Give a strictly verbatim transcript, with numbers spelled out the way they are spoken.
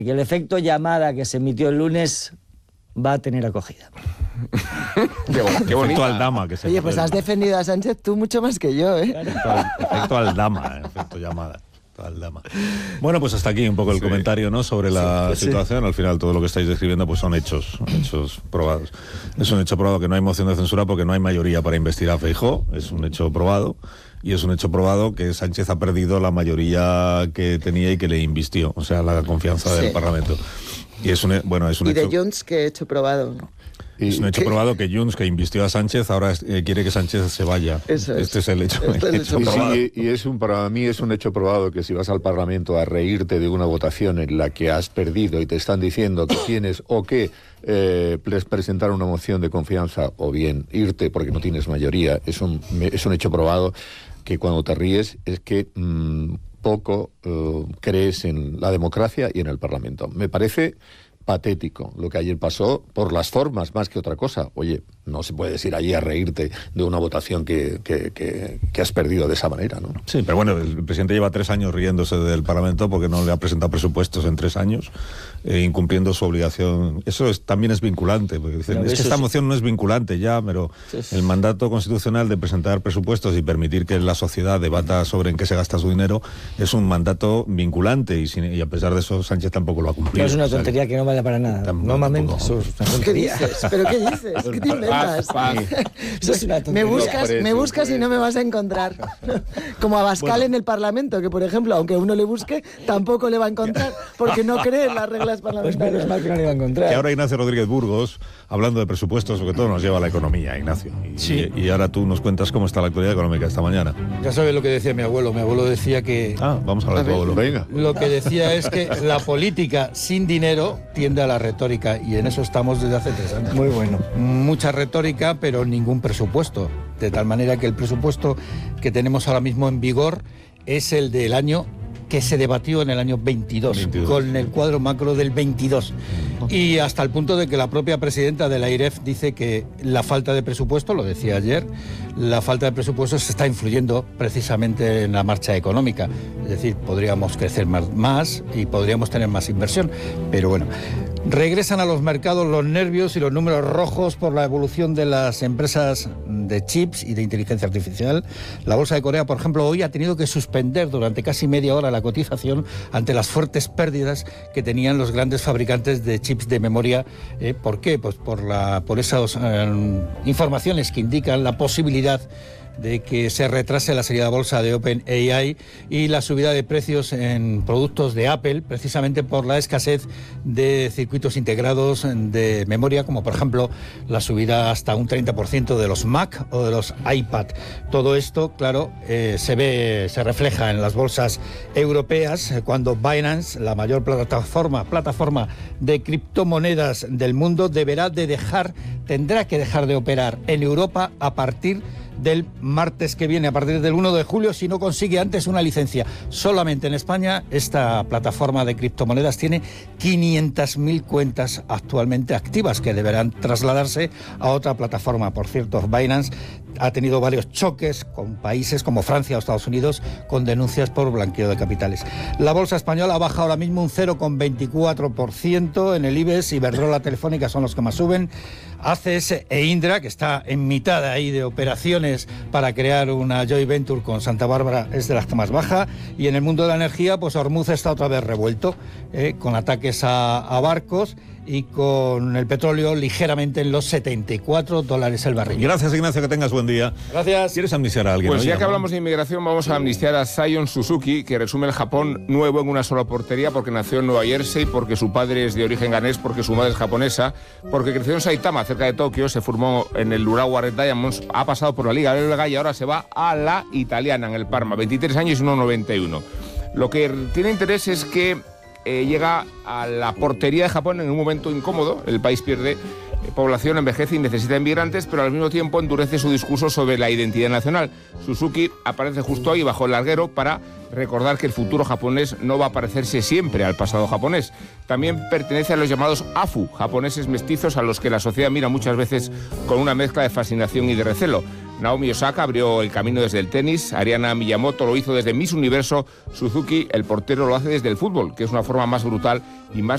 y que el efecto llamada que se emitió el lunes va a tener acogida. Qué, bueno, qué bonito. Efecto Aldama. Que se Oye, pues has defendido a Sánchez tú mucho más que yo, ¿eh? Efecto Aldama, eh, efecto llamada. Aldama. Bueno, pues hasta aquí un poco el sí. comentario, ¿no? Sobre la sí, pues situación. Sí. Al final todo lo que estáis describiendo pues son hechos, hechos probados. Es un hecho probado que no hay moción de censura porque no hay mayoría para investigar a Feijóo. Es un hecho probado. Y es un hecho probado que Sánchez ha perdido la mayoría que tenía y que le invistió, o sea, la confianza sí. del Parlamento. Y es un, bueno, es un ¿Y hecho... de Junts qué hecho probado? Es un hecho ¿Qué? probado que Junts, que invistió a Sánchez, ahora eh, quiere que Sánchez se vaya. Eso este es. es el hecho, este el es hecho el probado. Y, y es un, para mí es un hecho probado que si vas al Parlamento a reírte de una votación en la que has perdido y te están diciendo que tienes o que eh, presentar una moción de confianza o bien irte porque no tienes mayoría, es un, es un hecho probado que cuando te ríes es que mmm, poco uh, crees en la democracia y en el Parlamento. Me parece patético lo que ayer pasó por las formas más que otra cosa. Oye, no se puede ir allí a reírte de una votación que, que, que, que has perdido de esa manera, ¿no? Sí, pero bueno, el presidente lleva tres años riéndose del Parlamento porque no le ha presentado presupuestos en tres años, eh, incumpliendo su obligación. Eso es, también es vinculante, porque dicen, es que esta sí. moción no es vinculante ya, pero sí, sí. el mandato constitucional de presentar presupuestos y permitir que la sociedad debata sobre en qué se gasta su dinero es un mandato vinculante y, sin, y a pesar de eso Sánchez tampoco lo ha cumplido. No es una tontería o sea, que no vale para nada. Tampoco, no mames, ¿qué dices? ¿Pero qué dices? ¿Qué te inventas? Eso es una tontería. Me buscas, me buscas y no me vas a encontrar. Como Abascal bueno. en el Parlamento, que por ejemplo, aunque uno le busque, tampoco le va a encontrar, porque no cree en las reglas parlamentarias. Pues mal que no le va a encontrar. Que ahora Ignacio Rodríguez Burgos, hablando de presupuestos, porque todo nos lleva a la economía, Ignacio. Y, sí. y, y ahora tú nos cuentas cómo está la actualidad económica esta mañana. Ya sabes lo que decía mi abuelo. Mi abuelo decía que... Ah, vamos a hablar de tu abuelo. Venga. Lo que decía es que la política sin dinero tiende a la retórica, y en eso estamos desde hace tres años. Muy bueno. Mucha retórica, pero ningún presupuesto. De tal manera que el presupuesto que tenemos ahora mismo en vigor es el del año que se debatió en el año veintidós, veintidós. Con el cuadro macro del veintidós. Y hasta el punto de que la propia presidenta de la I R E F dice que la falta de presupuesto, lo decía ayer, la falta de presupuesto se está influyendo precisamente en la marcha económica. Es decir, podríamos crecer más, más y podríamos tener más inversión. Pero bueno, regresan a los mercados los nervios y los números rojos por la evolución de las empresas de chips y de inteligencia artificial. La Bolsa de Corea, por ejemplo, hoy ha tenido que suspender durante casi media hora la cotización ante las fuertes pérdidas que tenían los grandes fabricantes de chips de memoria. Eh, ¿Por qué? Pues por, la, por esas eh, informaciones que indican la posibilidad de que se retrase la salida a bolsa de OpenAI y la subida de precios en productos de Apple, precisamente por la escasez de circuitos integrados de memoria, como por ejemplo la subida hasta un treinta por ciento de los Mac o de los iPad. Todo esto, claro, eh, se ve, se refleja en las bolsas europeas cuando Binance, la mayor plataforma, plataforma de criptomonedas del mundo, deberá de dejar, tendrá que dejar de operar en Europa a partir del martes que viene, a partir del uno de julio, si no consigue antes una licencia. Solamente en España esta plataforma de criptomonedas tiene quinientas mil cuentas actualmente activas que deberán trasladarse a otra plataforma. Por cierto, Binance ha tenido varios choques con países como Francia o Estados Unidos con denuncias por blanqueo de capitales. La bolsa española baja ahora mismo un cero coma veinticuatro por ciento, en el IBEX Iberdrola, Telefónica son los que más suben. A C S e Indra, que está en mitad ahí de operaciones para crear una joint venture con Santa Bárbara, es de las que más baja. Y en el mundo de la energía, pues Hormuz está otra vez revuelto, eh, con ataques a, a barcos y con el petróleo ligeramente en los setenta y cuatro dólares el barril. Gracias, Ignacio, que tengas buen día. Gracias. ¿Quieres amnistiar a alguien? Pues ya ¿no? que hablamos de inmigración, vamos a amnistiar a Sion Suzuki, que resume el Japón nuevo en una sola portería, porque nació en Nueva Jersey, porque su padre es de origen ganés, porque su madre es japonesa, porque creció en Saitama, cerca de Tokio, se formó en el Urawa Red Diamonds, ha pasado por la Liga belga y ahora se va a la italiana, en el Parma, veintitrés años y uno noventa y uno. Lo que tiene interés es que Eh, llega a la portería de Japón en un momento incómodo. El país pierde eh, población, envejece y necesita inmigrantes, pero al mismo tiempo endurece su discurso sobre la identidad nacional. Suzuki aparece justo ahí bajo el larguero para recordar que el futuro japonés no va a parecerse siempre al pasado japonés. También pertenece a los llamados Afu, japoneses mestizos a los que la sociedad mira muchas veces con una mezcla de fascinación y de recelo. Naomi Osaka abrió el camino desde el tenis, Ariana Miyamoto lo hizo desde Miss Universo, Suzuki, el portero, lo hace desde el fútbol, que es una forma más brutal y más